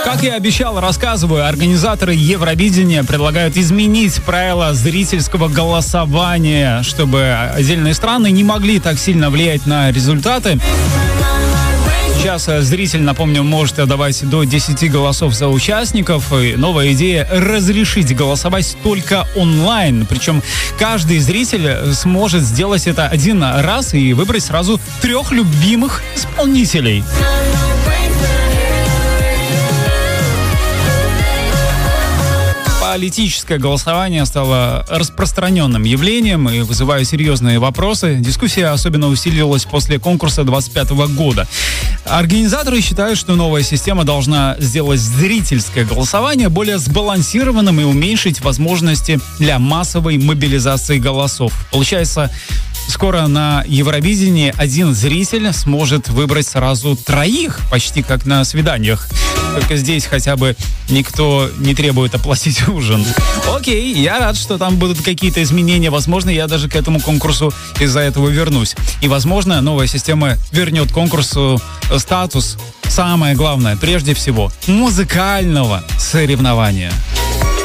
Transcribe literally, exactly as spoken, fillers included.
Как я обещал, рассказываю, организаторы Евровидения предлагают изменить правила зрительского голосования, чтобы отдельные страны не могли так сильно влиять на результаты. Сейчас зритель, напомню, может давать до десяти голосов за участников. И новая идея — разрешить голосовать только онлайн. Причем каждый зритель сможет сделать это один раз и выбрать сразу трех любимых исполнителей. Политическое голосование стало распространенным явлением и вызывает серьезные вопросы. Дискуссия особенно усилилась после конкурса двадцать пятого года. Организаторы считают, что новая система должна сделать зрительское голосование более сбалансированным и уменьшить возможности для массовой мобилизации голосов. Получается, скоро на Евровидении один зритель сможет выбрать сразу троих, почти как на свиданиях. Только здесь хотя бы никто не требует оплатить ужин. Окей, я рад, что там будут какие-то изменения. Возможно, я даже к этому конкурсу из-за этого вернусь. И, возможно, новая система вернет конкурсу статус, самое главное, прежде всего, музыкального соревнования.